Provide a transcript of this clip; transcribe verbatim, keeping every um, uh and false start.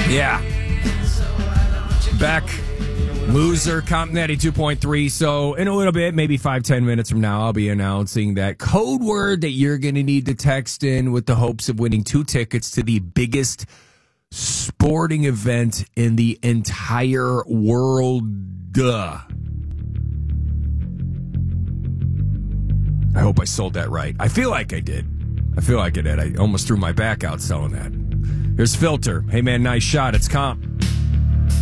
Yeah. Beck, loser, Comp ninety-two point three. So in a little bit, maybe five, ten minutes from now, I'll be announcing that code word that you're going to need to text in with the hopes of winning two tickets to the biggest sporting event in the entire world. Duh. I hope I sold that right. I feel like I did. I feel like I did. I almost threw my back out selling that. Here's Filter. Hey, man, nice shot. It's Comp.